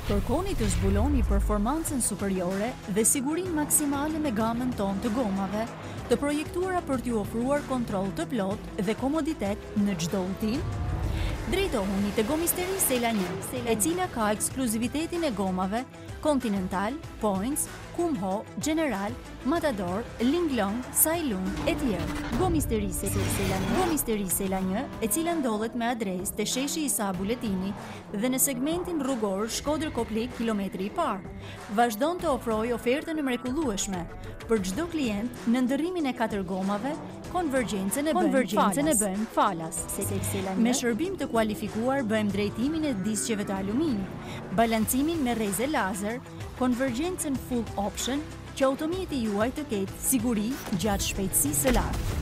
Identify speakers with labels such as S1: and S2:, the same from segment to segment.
S1: Kërkoni të zbuloni performancën superiore dhe sigurinë maksimale me gamën tonë të gomave, të projektuara për t'ju ofruar kontroll të plotë dhe komoditet në çdo udhtim. Drejtohuni te Gomisteri Sela 1, e cila ka ekskluzivitetin e gomave Continental, Points, Kumho, General, Matador, Linglong, Sailung e tjerë. Gomisteri Sela 1, e cila ndodhet me adresë te sheshi Isa Buletini dhe në segmentin rrugor Shkodër-Koplik kilometri i parë, vazhdon të ofrojë ofertën e mrekullueshme për çdo klient në ndërrimin e 4 gomave. Konvergjencën e bëjmë falas. Me shërbim të kualifikuar bëjmë drejtimin e disqeve të aluminit, balancimin me rreze lazer, konvergjencën full option, që automjeti juaj të ketë siguri gjatë shpejtësisë së lartë.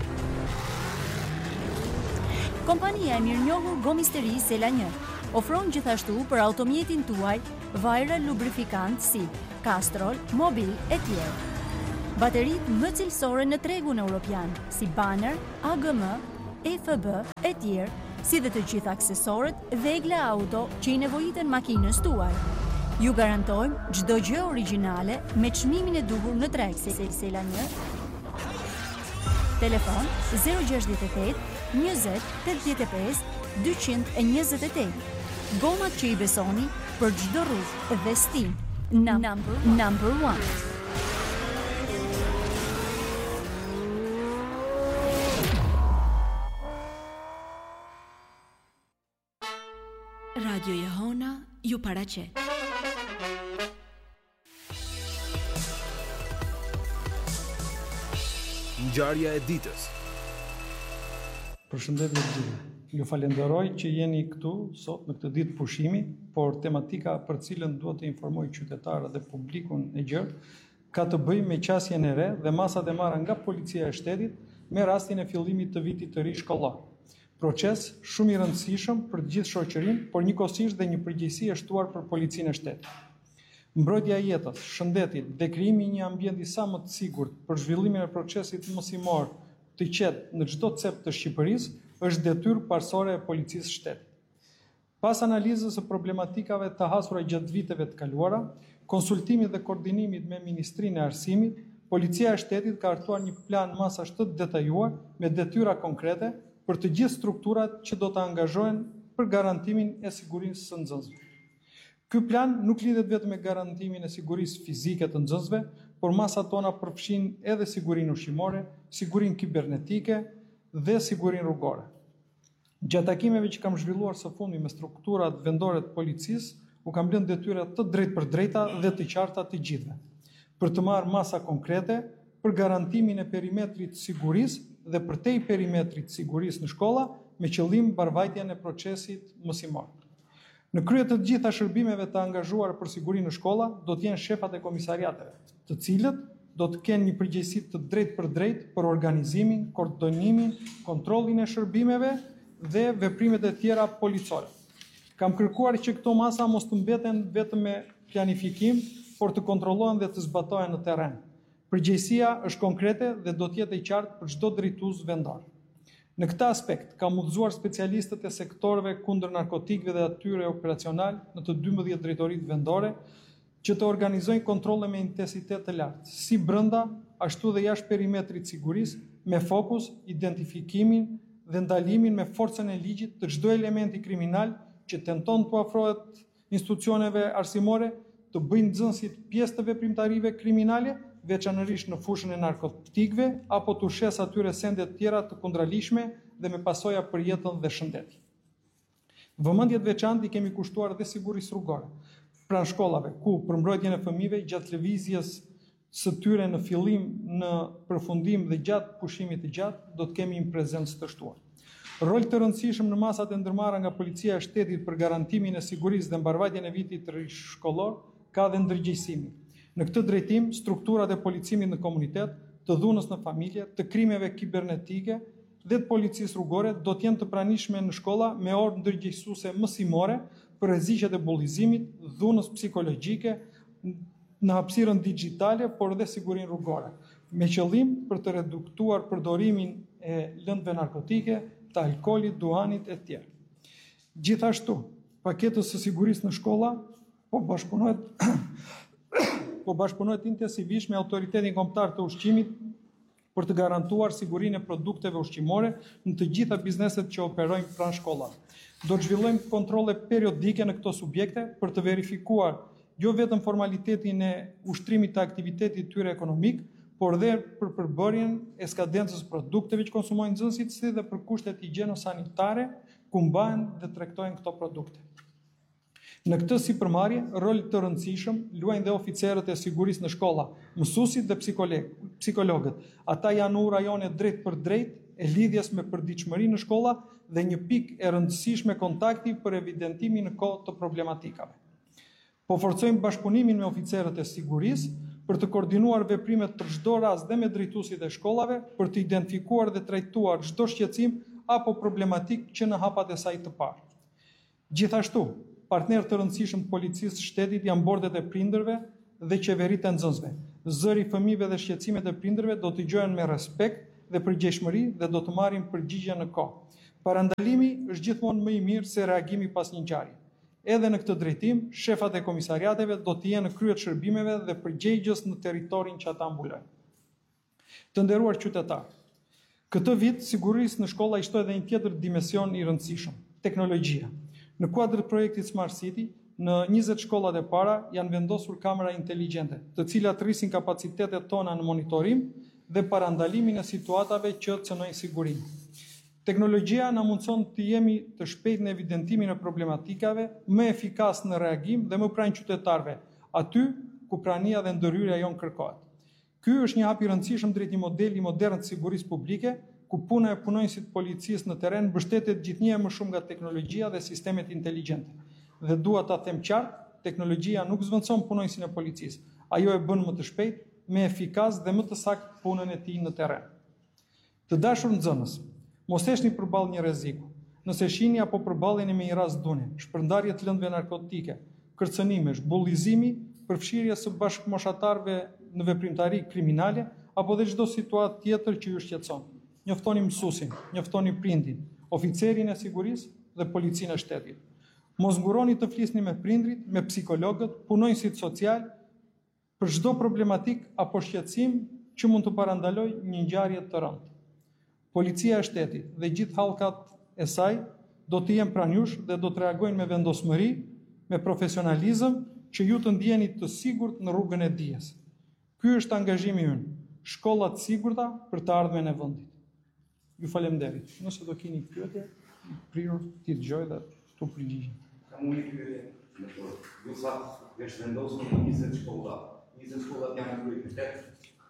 S1: Kompania e mirënjohur Gomisteri Sela 1 ofron gjithashtu për automjetin tuaj vajra lubrifikant si Castrol, Mobil e tjerë. Baterit më cilësore në tregun europian, si Banner, AGM, EFB e tjerë, si dhe të gjithë aksesorët Vegla Auto që i nevojiten makinës tuaj. Ju garantojmë çdo gjë origjinale me çmimin e duhur në treg. Sela 1. Telefon 068 20 85 228. Gomat që i besoni për çdo rrugë dhe stim. Number 1.
S2: Radio Jehona ju paraqet.
S3: Ngjarja e ditës.
S4: Përshëndetje të gjithëve. Ju falenderoj që jeni këtu sot në këtë ditë pushimi, por tematika për cilën duhet të informoj qytetarët dhe publikun e gjerë ka të bëjë me qasjen e re dhe masat e marra nga Policia e Shtetit me rastin e fillimit të vitit të ri shkollor. Proces shumë i rëndësishëm për të gjithë shoqërinë, por njëkohësisht dhe një përgjegjësi e shtuar për Policinë e Shtetit. Mbrojtja e jetës, shëndetit dhe krijimi i një ambienti sa më të sigurt për zhvillimin e procesit mësimor të qetë në çdo cep të Shqipërisë është detyrë parsorë e Policisë së Shtetit. Pas analizës së problematikave të hasura gjatë viteve të kaluara, konsultimit dhe koordinimit me Ministrinë e Arsimit, Policia e Shtetit ka hartuar një plan masash të detajuar me detyra konkrete për të gjithë strukturat që do të angazhohen për garantimin e sigurisë së nxënësve. Ky plan nuk lidhet vetëm me garantimin e sigurisë fizike të nxënësve, por masat tona përfshin edhe sigurinë ushqimore, sigurinë kibernetike dhe sigurinë rrugore. Gjatë takimeve që kam zhvilluar së fundi me strukturat vendore të policisë, u kam lënë detyra të drejtpërdrejta dhe të qarta të gjithëve, për të marrë masa konkrete për garantimin e perimetrit sigurisë dhe përtej perimetrit sigurisë në shkolla me qëllim mbarvajtjen e procesit mësimor. Në krye të gjitha shërbimeve të angazhuara për sigurinë në shkolla do të jenë shefat e komisariateve, të cilët do të kenë një përgjegjësi të drejtpërdrejtë për organizimin, koordinimin, kontrollin e shërbimeve dhe veprimet e tjera policore. Kam kërkuar që këto masa mos të mbeten vetëm me planifikim, por të kontrollohen dhe të zbatohen në terren. Përgjegjësia është konkrete dhe do të jetë e qartë për çdo drejtues vendor. Në këtë aspekt, kam udhëzuar specialistët e sektorëve kundër narkotikëve dhe atyre operacional në të 12 drejtoritë vendore që të organizojnë kontrolle me intensitet të lartë, si brenda, ashtu dhe jashtë perimetrit sigurisë, me fokus identifikimin dhe ndalimin me forcën e ligjit të çdo elementi kriminal që tenton të afrohet institucioneve arsimore, të bëjnë nxënësit pjesë të veprimtarive kriminale, veçanërisht në fushën e narkotikëve, apo të shes atyre sende të tjera të kundralishme dhe me pasoja për jetën dhe shëndetin. Vëmendje të veçantë i kemi kushtuar dhe sigurisë rrugore, pranë shkollave, ku për mbrojtjen e fëmijëve gjatë lëvizjes së tyre në fillim, në përfundim dhe gjatë pushimit të gjatë, do të kemi një prezencë të shtuar. Rol të rëndësishëm në masat e ndërmarra nga Policia e Shtetit për garantimin e sigurisë dhe mbarvajtjen e vitit të ri shkollor ka dhe ndërgjegjësimi. Në këtë drejtim, strukturat e policimit në komunitet, të dhunës në familje, të krimeve kibernetike dhe të policisë rrugore do të jenë të pranishme në shkolla me orë ndërgjegjësuese mësimore për rreziqet e bullizimit, dhunës psikologjike, në hapësirën digjitale, por dhe sigurinë rrugore, me qëllim për të reduktuar përdorimin e lëndëve narkotike, të alkoolit, duhanit e tjerë. Gjithashtu, paketës së sigurisë në shkolla bashkëpunohet intensivisht me Autoritetin Kombëtar të Ushqimit për të garantuar sigurinë e produkteve ushqimore në të gjitha bizneset që operojnë pranë shkollave. Do të zhvillojmë kontrolle periodike në këto subjekte për të verifikuar jo vetëm formalitetin e ushtrimit të aktivitetit tyre ekonomik, por dhe për përbërjen e skadencës produkteve që konsumojnë nxënësit, si dhe për kushtet higjieno-sanitare ku mbahen dhe tregtojnë këto produkte. Në këtë sipërmarrje, rol të rëndësishëm luajnë dhe oficerët e sigurisë në shkolla, mësuesit dhe psikologët. Ata janë u rajone drejt për drejt e lidhjes me përditshmëri në shkolla dhe një pikë e rëndësishme kontakti për evidentimin në kohë të problematikave. Po forcojmë bashkëpunimin me oficerët e sigurisë për të koordinuar veprimet për çdo rast dhe me drejtuesit e shkollave për të identifikuar dhe trajtuar çdo shqetësim apo problematik që në hapat e saj të parë. Gjithashtu, partnerë të rëndësishëm të policisë së shtetit janë bordet e prindërve dhe qeveritë e nxënësve. Zëri i fëmijëve dhe shqetësimet e prindërve do të dëgjohen me respekt dhe përgjegjësi dhe do të marrin përgjigje në kohë. Parandalimi është gjithmonë më i mirë se reagimi pas një ngjarje. Edhe në këtë drejtim, shefat e komisariateve do të jenë në krye të shërbimeve dhe përgjegjës në territorin që ata mbulojnë. Të nderuar qytetarë, këtë vit sigurisë në shkolla i shtoi edhe një tjetër dimension i rëndësishëm, teknologjia. Në kuadër të projektit Smart City, në 20 shkollat e para janë vendosur kamera inteligjente, të cilat rrisin kapacitetet tona në monitorim dhe parandalimin e situatave që cënojnë sigurinë. Teknologjia na mundson të jemi të shpejtë në evidentimin e problematikave, më efikas në reagim dhe më pranë qytetarëve, aty ku prania dhe ndërhyrja jon kërkohet. Ky është një hap i rëndësishëm drejt një modeli modern të sigurisë publike, ku puna e punonjësit policisë në terren mbështetet gjithnjë më shumë nga teknologjia dhe sistemet inteligjente. Dhe dua ta them qartë, teknologjia nuk zvendçon punonjësin e policisë. Ajo e bën më të shpejtë, më efikas dhe më të saktë punën e tij në terren. Të dashur nxënës, mos heshni përballë një rreziku. Nëse shihni apo përballeni me një rast dune, shpërndarje të lëndëve narkotike, kërcënimesh, bullizimi, përfshirje së bashkëmoshatarëve në veprimtari kriminale apo dhe çdo situatë tjetër që ju shqetëson. Njoftoni mësuesin, njoftoni prindin, oficerin e sigurisë dhe policinë e shtetit. Mos nguroni të flisni me prindrit, me psikologët, punonjësit social për çdo problematik apo shqetësim që mund të parandalojë një ngjarje të rëndë. Policia e shtetit dhe gjithë hallkat e saj do të jenë pranë jush dhe do të reagojnë me vendosmëri, me profesionalizëm që ju të ndjeni të sigurt në rrugën e dijes. Ky është angazhimi ynë, shkolla të sigurta për të ardhmen e vendit. Ju faleminderit. Nëse do keni pyetje, prirur ti dëgjoj dhe tu përgjigj.
S5: Kam një pyetje, ju thatë është vendosur në 20 shkolla. 20 shkollat janë në qytet.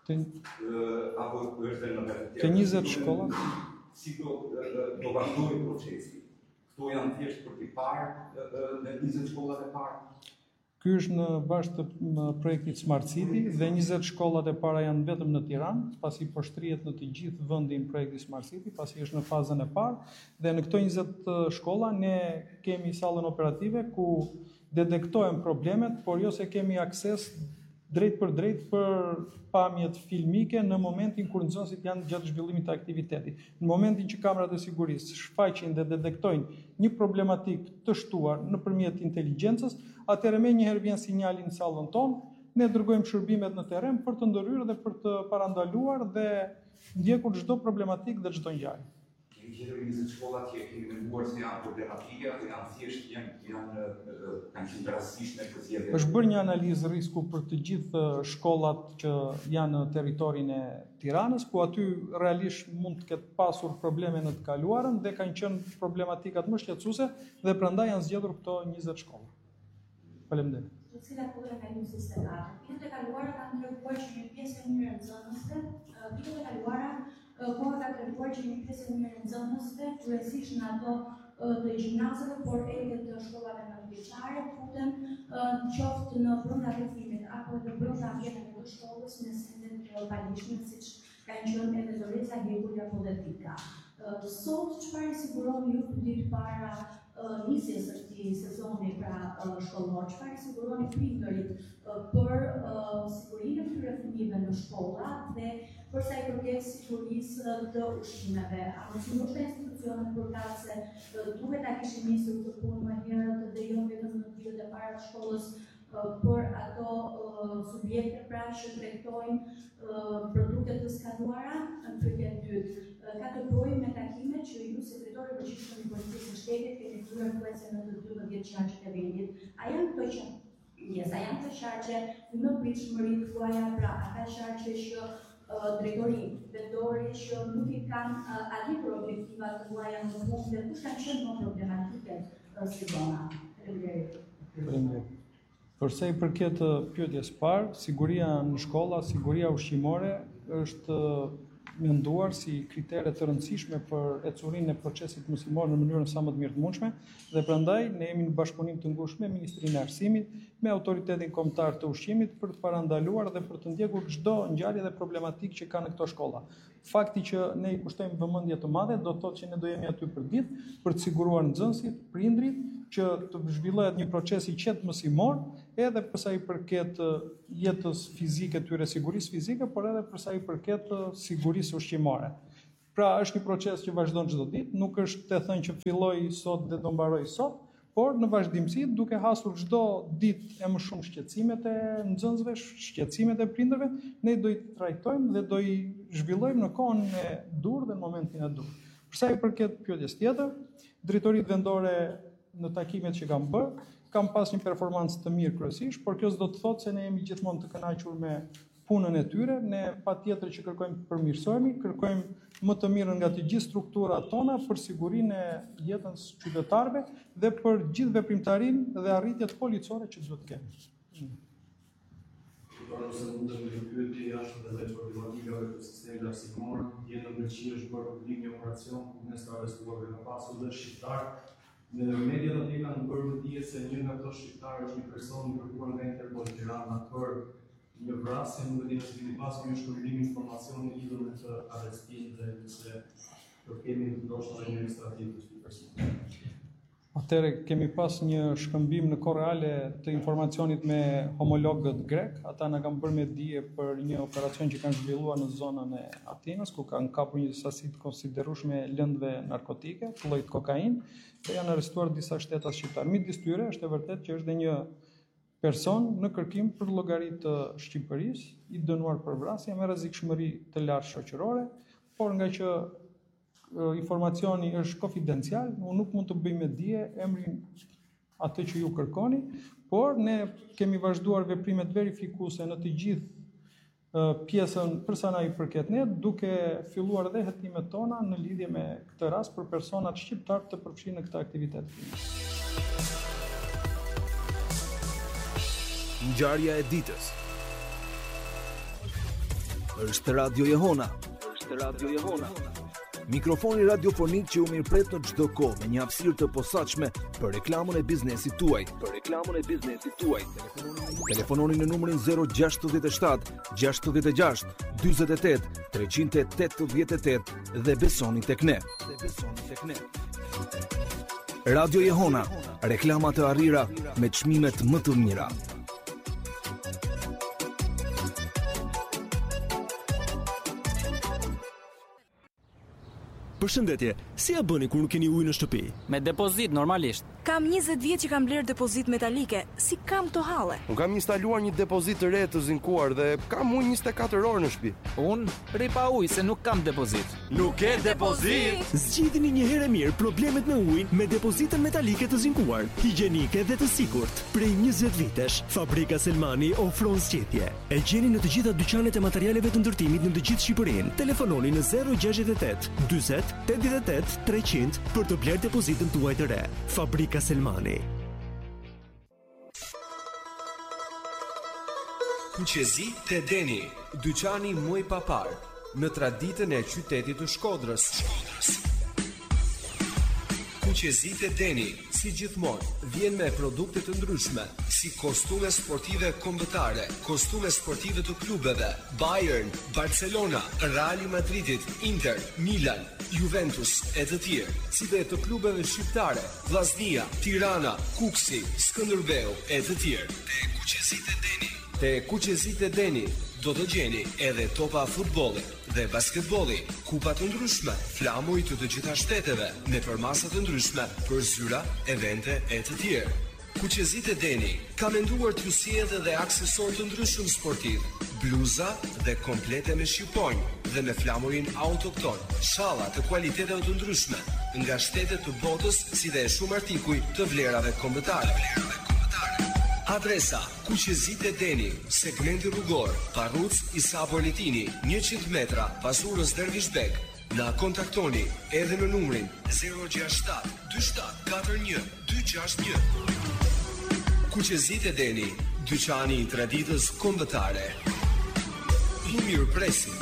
S5: Apo është në vetë.
S4: Të 20 shkolla?
S5: Si do vazhdojë procesi? Këto janë thjesht për të parë në 20 shkollat e parë.
S4: Ky është në bazë të projektit Smart City dhe 20 shkollat e para janë vetëm në Tiranë, pasi po shtrihet në të gjithë vendin projekti Smart City, pasi është në fazën e parë dhe në këto 20 shkolla ne kemi sallën operative ku detektojmë problemet, por jo se kemi akses drejt për pamjet filmike në momentin kur nxënësit janë gjatë zhvillimit të aktivitetit. Në momentin që kamerat e sigurisë shfaqin dhe detektojnë një problematik të shtuar nëpërmjet inteligjencës, atëherë më njëherë vjen sinjali në sallën tonë, ne dërgojmë shërbimet në terren për të ndërhyrë dhe për të parandaluar dhe ndjekur çdo problematik dhe çdo ngjarje.
S5: Kemi gjetur 20 shkolla që kemi menduar se janë problematike dhe janë thjesht kanë qenë rastësisht në përzgjedhje.
S4: Është bërë një analizë risku për të gjithë shkollat që janë në territorin e Tiranës, ku aty realisht mund të ketë pasur probleme në të kaluarën dhe kanë qenë problematikat më shqetësuese dhe prandaj janë zgjedhur këto 20 shkolla. Faleminderit.
S6: Të cilat kohë ka një sistematë. Vitet e kaluara kanë treguar që një pjesë e mirë e nxënësve, vitet e kaluara koha ka treguar që një pjesë e mirë e nxënësve, kryesisht në ato të gjimnazeve, por edhe të shkollave nëntëvjeçare, futen qoftë në brenda rrethimit apo në brenda ambienteve të shkollës në sende të palishme, siç kanë qenë edhe Doreza Hegulja apo dhe Pika. Sot çfarë siguroni ju për ditë para nisjes së këtij sezoni pra shkollor, çfarë siguroni prindërit për sigurinë e këtyre fëmijëve në shkolla dhe për sa i përket sigurisë të ushqimeve? A mos u ndoshta institucionet përkatëse duhet ta kishin nisur këtë punë më herët dhe jo vetëm në ditët e para të shkollës por ato subjekte pra që drejtojnë produkte të skaduara në pyetjen e dytë. Ka të bëjë me takimet që ju sekretori i përgjithshëm i Policisë së Shtetit keni kryer kuese në të 12 qarqet e vendit. A janë këto që a janë të qarqe në pritshmëri tuaja, pra ata qarqe që drejtori vendori që nuk i kanë arritur objektivat tuaja në fund dhe kush kanë qenë më problematike si zona?
S4: Faleminderit. Përsa i përket pyetjes parë, siguria në shkolla, siguria ushqimore është menduar si kritere të rëndësishme për ecurinë e procesit mësimor në mënyrën sa më të mirë të mundshme dhe prandaj ne jemi në bashkëpunim të ngushtë me Ministrinë e Arsimit, me Autoritetin Kombëtar të Ushqimit për të parandaluar dhe për të ndjekur çdo ngjarje dhe problematikë që ka në këto shkolla. Fakti që ne i kushtojmë vëmendje të madhe do të thotë që ne do jemi aty për ditë për të siguruar nxënësit, prindrit që të zhvillohet një proces i qetë mësimor, edhe përsa i përket jetës fizike tyre, sigurisë fizike, por edhe përsa i përket sigurisë ushqimore. Pra është një proces që vazhdon çdo ditë, nuk është të thënë që filloi sot dhe do mbaroj sot, por në vazhdimsi duke hasur çdo ditë e më shumë shqetësimet e nxënësve, shqetësimet e prindërve, ne do i trajtojmë dhe do i zhvillojmë në kohën e dur dhe në momentin e dur. Përsa i përket pyetjes tjetër, drejtoritë vendore në takimet që kam bërë, kam pas një performancë të mirë kryesisht, por kjo s'do të thotë se ne jemi gjithmonë të kënaqur me punën e tyre, ne patjetër që kërkojmë të përmirësohemi, kërkojmë më të mirën nga të gjithë strukturat tona për sigurinë e jetës qytetarëve dhe për gjithë veprimtarinë dhe arritjet policore që duhet të kemi.
S7: Nëse mund të më pyetje jashtë dhe problematikave të sistemit arsimor, jetë në Greqi është bërë publik një operacion ku mes të arrestuarve ka pasur dhe shqiptar. Në mediat atje kanë bërë më dije se një nga këto shqiptarë është një person i kërkuar nga Interpol Tirana për një vrasje, nuk e di nëse keni pasur një shkëmbim informacioni lidhur me këtë arrestim dhe nëse do kemi ndoshta një administrativ të këtij personi.
S4: Atëherë kemi pas një shkëmbim në kohë reale të informacionit me homologët grek. Ata na kanë bërë me dije për një operacion që kanë zhvilluar në zonën e Atinës, ku kanë kapur një sasi të konsiderueshme lëndëve narkotike, të llojit kokainë, dhe janë arrestuar disa shtetas shqiptar. Midis tyre është e vërtetë që është dhe një person në kërkim për llogari të Shqipërisë, i dënuar për vrasje me rrezikshmëri të lartë shoqërore, por nga që informacioni është konfidencial, unë nuk mund të bëj me dije emrin atë që ju kërkoni, por ne kemi vazhduar veprimet verifikuese në të gjithë pjesën përsa na i përket ne, duke filluar dhe hetimet tona në lidhje me këtë rast për personat shqiptar të përfshirë në këtë aktivitet.
S3: Ngjarja e ditës. Është Radio Jehona. Mikrofoni radiofonik që u mirëpret në çdo kohë me një hapësirë të posaçme për reklamën e biznesit tuaj. Telefononi në numrin 067 66 48 388 dhe besoni tek ne. Radio Jehona, reklama të arrira me çmimet më të mira.
S8: Përshëndetje, si ja bëni kur nuk keni ujë në shtëpi?
S9: Me depozit, normalisht.
S2: Kam 20 vjet që kam bler depozit metalike. Si kam këto halle?
S10: Unë kam instaluar një depozit të re të zinkuar dhe kam ujë 24 orë në shtëpi.
S9: Unë rri pa ujë se nuk kam depozit.
S8: Nuk ke depozit? Zgjidhni një herë mirë problemet me ujin me depozitën metalike të zinkuar, higjienike dhe të sigurt. Prej 20 vitesh, Fabrika Selmani ofron zgjidhje. E gjeni në të gjitha dyqanet e materialeve të ndërtimit në të gjithë Shqipërinë. Telefononi në 068 40 88 300 për të bler depozitën tuaj të re. Fabrika Selmani.
S11: Kuqezi te Deni, dyqani më i papar në traditën e qytetit të Shkodrës. Kuqezi te Deni, si gjithmonë, vjen me produkte të ndryshme, si kostume sportive kombëtare, kostume sportive të klubeve, Bayern, Barcelona, Real Madridit, Inter, Milan, Juventus e të tjerë, si dhe të klubeve shqiptare, Vllaznia, Tirana, Kuksi, Skënderbeu e të tjerë. Te Kuqezit e Deni do të gjeni edhe topa futbolli dhe basketbolli, kupa të ndryshme, flamuj të gjitha shteteve, me përmasa të ndryshme për zyra, evente e të tjerë. Kuqezit e Deni ka menduar t'ju sjellë dhe aksesor të ndryshëm sportiv, bluza dhe komplete me shqiponj dhe me flamurin autokton, shalla të kualiteteve të ndryshme nga shtetet të botës, si dhe shumë artikuj të vlerave kombëtare. Adresa: Kuqezit e Deni, segmenti rrugor, Parruc Isa Bornitini, 100 metra pas urës Dervishbek. Na kontaktoni edhe në numrin 067 27 41 261. Kuqezit e Deni, dyqani i traditës kombëtare. I mirëpresim.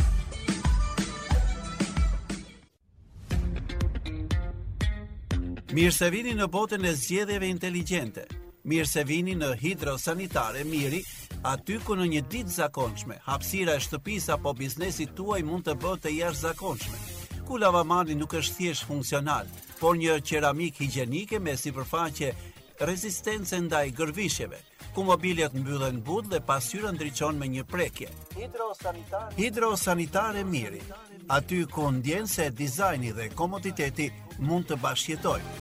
S12: Mirë se vini në botën e zgjedhjeve inteligjente. Mirë se vini në Hidrosanitare Miri, aty ku në një ditë zakonshme, hapësira e shtëpisë apo biznesit tuaj mund të bëhet të jashtëzakonshme. Ku lavamani nuk është thjesht funksional, por një qeramik higjienike me sipërfaqe rezistence ndaj gërvishjeve, ku mobiljet mbyllen but dhe pasqyra ndriçon me një prekje. Hidrosanitare Miri, aty ku ndjen se dizajni dhe komoditeti mund të bashkëjetojnë.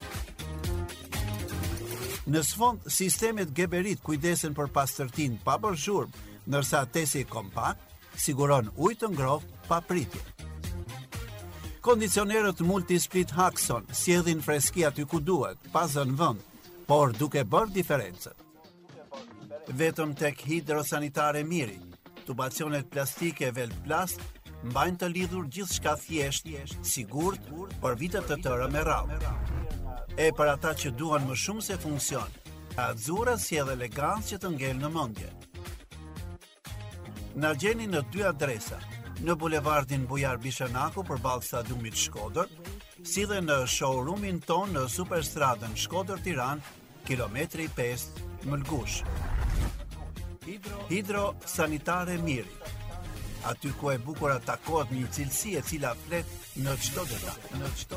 S12: Në sfond, sistemet Geberit kujdesen për pastërtinë pa bërë zhurmë, ndërsa tesi kompakt siguron ujë të ngrohtë pa pritje. Kondicionerët Multisplit Haxon sjellin freski aty ku duhet, pa zënë vend, por duke bërë diferencën. Vetëm tek Hidrosanitare Miri, tubacionet plastike Velplast mbajnë të lidhur gjithçka thjesht, sigurt për vite të tëra me radhë. E për ata që duan më shumë se funksion, Azura sjell elegancë që të ngel në mendje. Na gjeni në 2 adresa, në bulevardin Bujar Bishanaku përballë stadiumit Shkodër, si dhe në showroomin ton në Superstradën Shkodër-Tiranë, kilometri 5 Mëlgush. Hidrosanitare Miri, aty ku e bukur takohet një cilësi e cila flet në çdo detaj.